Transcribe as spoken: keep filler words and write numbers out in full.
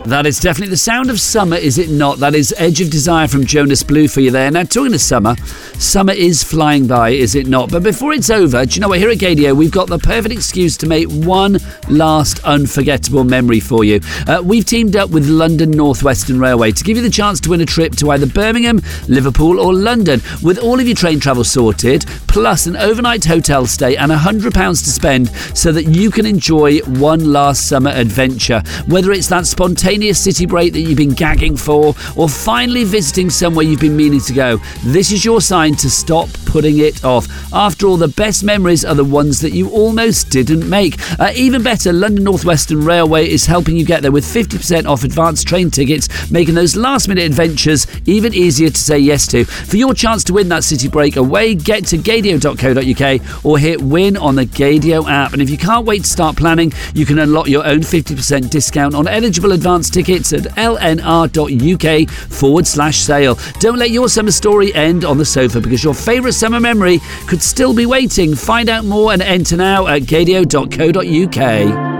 That is definitely the sound of summer, is it not? That is Edge of Desire from Jonas Blue for you there. Now, talking of summer, summer is flying by, is it not? But before it's over, do you know what? Here at Gaydio, we've got the perfect excuse to make one last unforgettable memory for you. Uh, we've teamed up with London North Western Railway to give you the chance to win a trip to either Birmingham, Liverpool or London, with all of your train travel sorted, plus an overnight hotel stay and one hundred pounds to spend so that you can enjoy one last summer adventure. Whether it's that spontaneous city break that you've been gagging for, or finally visiting somewhere you've been meaning to go, this is your sign to stop putting it off. After all, the best memories are the ones that you almost didn't make. Uh, even better, London North Western Railway is helping you get there with fifty percent off advanced train tickets, making those last minute adventures even easier to say yes to. For your chance to win that city break away, get to gaydio dot co dot uk or hit win on the Gaydio app. And if you can't wait to start planning, you can unlock your own fifty percent discount on eligible advanced tickets at lnr.uk forward slash sale. Don't let your summer story end on the sofa, because your favourite summer memory could still be waiting. Find out more and enter now at gaydio dot co dot uk.